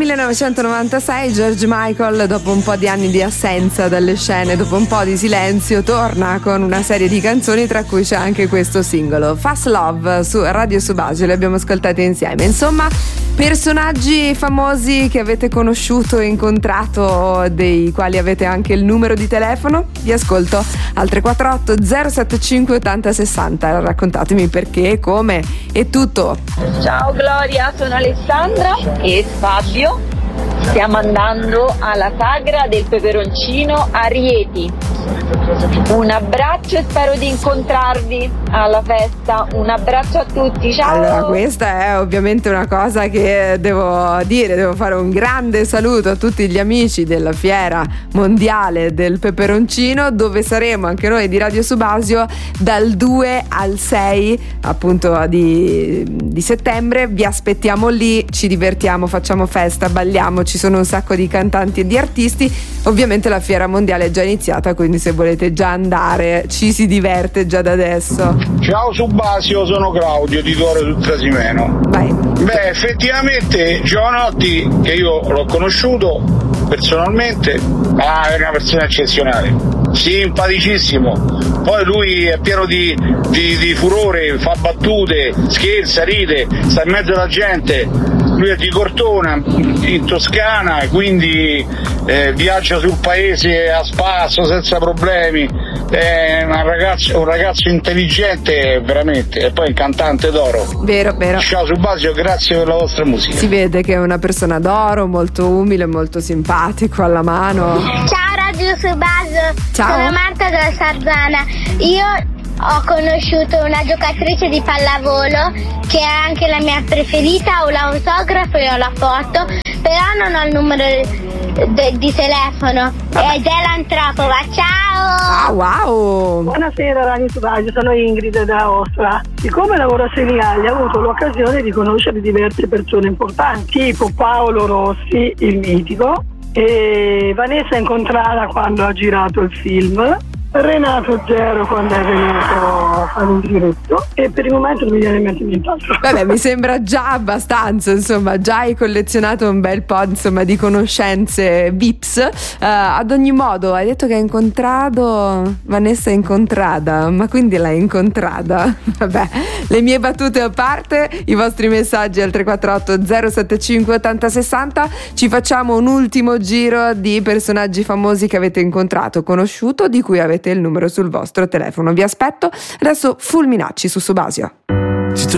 1996 George Michael, dopo un po' di anni di assenza dalle scene, dopo un po' di silenzio, torna con una serie di canzoni, tra cui c'è anche questo singolo Fast Love su Radio Subasio. Le abbiamo ascoltate insieme. Insomma, personaggi famosi che avete conosciuto e incontrato, dei quali avete anche il numero di telefono. Vi ascolto al 348 075 80 60. Raccontatemi perché, come e tutto. Ciao Gloria, sono Alessandra e Fabio. Stiamo andando alla sagra del peperoncino a Rieti. Un abbraccio e spero di incontrarvi alla festa. Un abbraccio a tutti, ciao! Allora, questa è ovviamente una cosa che devo fare un grande saluto a tutti gli amici della fiera mondiale del peperoncino, dove saremo anche noi di Radio Subasio dal 2 al 6 appunto di settembre. Vi aspettiamo lì, ci divertiamo, facciamo festa, balliamo, ci sono un sacco di cantanti e di artisti. Ovviamente la fiera mondiale è già iniziata, quindi se volete già andare ci si diverte già da adesso. Ciao Subasio, sono Claudio di Torre sul Trasimeno. Vai. Beh, effettivamente Giovanotti, che io l'ho conosciuto personalmente, è una persona eccezionale, simpaticissimo. Poi lui è pieno di furore, fa battute, scherza, ride, sta in mezzo alla gente. Lui è di Cortona, in Toscana, quindi viaggia sul paese a spasso senza problemi. È un ragazzo intelligente veramente, e poi un cantante d'oro. Vero. Ciao Subasio, grazie per la vostra musica. Si vede che è una persona d'oro, molto umile, molto simpatico, alla mano. Ciao Radio Subasio. Ciao. Sono Marta della Sarzana. Io ho conosciuto una giocatrice di pallavolo che è anche la mia preferita, ho l'autografo e ho la foto, però non ho il numero di telefono. Ed è l'Antropova. Ciao! Ah, wow! Buonasera Radio Subasio, sono Ingrid da Ostra. Siccome lavoro a Senigallia, ho avuto l'occasione di conoscere diverse persone importanti, tipo Paolo Rossi, il mitico, e Vanessa Incontrada quando ha girato il film, Renato Zero quando è venuto a fare un giretto, e per il momento non mi viene in mente nient'altro. Vabbè, mi sembra già abbastanza, insomma, già hai collezionato un bel po', insomma, di conoscenze VIPs. Ad ogni modo, hai detto che hai incontrato Vanessa Incontrada, ma quindi l'hai incontrata? Vabbè, le mie battute a parte, i vostri messaggi al 348 075 80 60. Ci facciamo un ultimo giro di personaggi famosi che avete incontrato, conosciuto, di cui avete il numero sul vostro telefono. Vi aspetto. Adesso Fulminacci su Subasio.